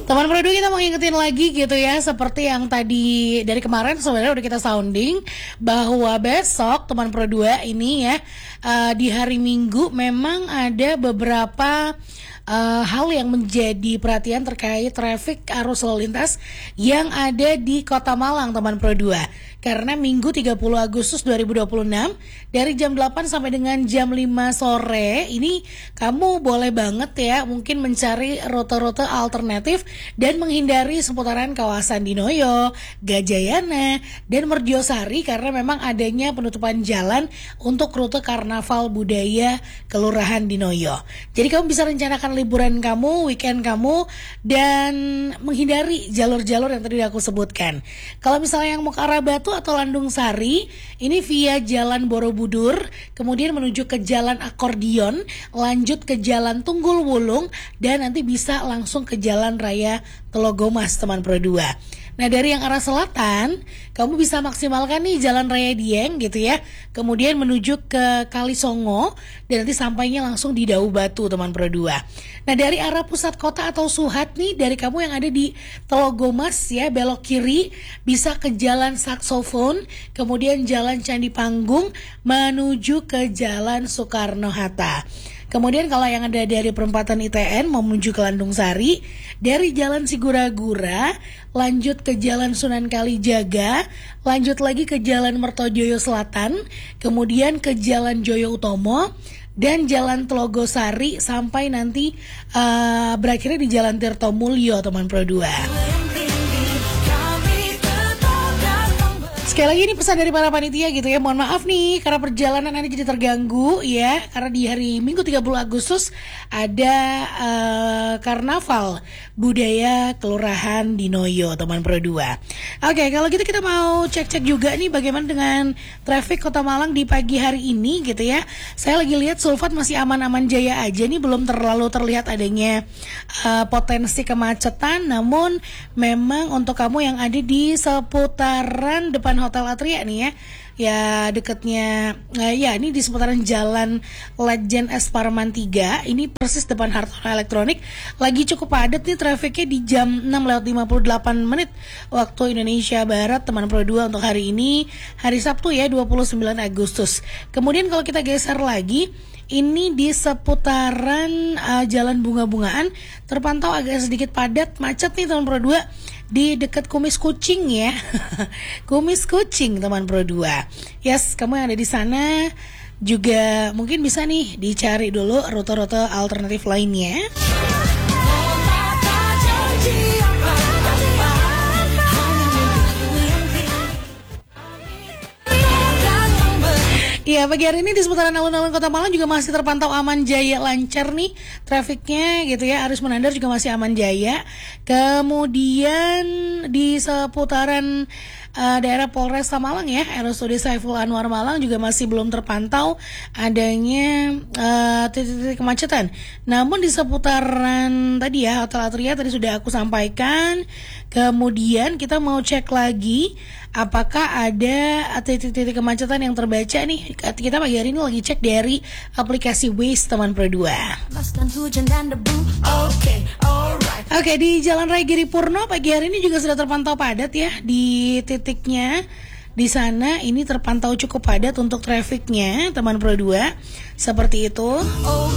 Teman Pro 2, kita mau ngingetin lagi gitu ya, seperti yang tadi dari kemarin sebenarnya udah kita sounding bahwa besok teman Pro 2 ini ya, di hari Minggu memang ada beberapa hal yang menjadi perhatian terkait traffic arus lalu lintas yang ada di Kota Malang, teman Pro 2. Karena Minggu 30 Agustus 2026 dari jam 8 sampai dengan jam 5 sore ini kamu boleh banget ya mungkin mencari rute-rute alternatif dan menghindari seputaran kawasan Dinoyo, Gajayana, dan Merjosari karena memang adanya penutupan jalan untuk rute Karnaval Budaya Kelurahan Dinoyo. Jadi kamu bisa rencanakan liburan kamu, weekend kamu, dan menghindari jalur-jalur yang tadi aku sebutkan. Kalau misalnya yang mau ke arah Batu atau Landung Sari, ini via Jalan Borobudur, kemudian menuju ke Jalan Akordion, lanjut ke Jalan Tunggul Wulung, dan nanti bisa langsung ke Jalan Raya Telogomas, teman Pro 2. Nah, dari yang arah selatan, kamu bisa maksimalkan nih Jalan Raya Dieng gitu ya. Kemudian menuju ke Kalisongo dan nanti sampainya langsung di Dawu Batu, teman Pro 2. Nah, dari arah pusat kota atau Suhat nih, dari kamu yang ada di Telogomas ya, belok kiri bisa ke Jalan Saksofon, kemudian Jalan Candi Panggung menuju ke Jalan Soekarno-Hatta. Kemudian kalau yang ada dari perempatan ITN mau menuju ke Landung Sari, dari Jalan Sigura-gura, lanjut ke Jalan Sunan Kalijaga, lanjut lagi ke Jalan Mertojoyo Selatan, kemudian ke Jalan Joyo Utomo, dan Jalan Telogosari sampai nanti berakhirnya di Jalan Tirtomulyo, teman Pro 2. Sekali lagi ini pesan dari para panitia gitu ya, mohon maaf nih karena perjalanan Anda jadi terganggu ya, karena di hari Minggu 30 Agustus ada Karnaval Budaya Kelurahan Dinoyo, teman Pro 2. Oke, kalau gitu kita mau cek-cek juga nih bagaimana dengan traffic Kota Malang di pagi hari ini gitu ya. Saya lagi lihat Sulfat masih aman-aman jaya aja nih, belum terlalu terlihat adanya potensi kemacetan, namun memang untuk kamu yang ada di seputaran depan Hotel Atria nih ya dekatnya ya ini di seputaran Jalan Legend S Parman 3, ini persis depan Hartono Elektronik, lagi cukup padat nih trafiknya di jam 6:58 waktu Indonesia Barat, teman Pro 2 untuk hari ini, hari Sabtu ya 29 Agustus. Kemudian kalau kita geser lagi, ini di seputaran Jalan Bunga-Bungaan terpantau agak sedikit padat, macet nih teman Pro 2 di dekat Kumis Kucing ya. Kumis Kucing, teman Pro 2. Yes, kamu yang ada di sana juga mungkin bisa nih dicari dulu rute-rute alternatif lainnya. Ya, pagi hari ini di seputaran alun-alun Kota Malang juga masih terpantau aman jaya, lancar nih trafiknya gitu ya. Arus menandar juga masih aman jaya. Kemudian di seputaran daerah Polresta Malang ya, RSUD Saiful Anwar Malang juga masih belum terpantau adanya titik-titik kemacetan. Namun di seputaran tadi ya, Hotel Atria tadi sudah aku sampaikan. Kemudian kita mau cek lagi apakah ada titik-titik kemacetan yang terbaca nih. Kita pagi hari ini lagi cek dari aplikasi Waze, teman Pro 2. Oke, di Jalan Raya Giri Purno pagi hari ini juga sudah terpantau padat ya di titiknya. Di sana ini terpantau cukup padat untuk trafiknya, teman Pro 2. Seperti itu.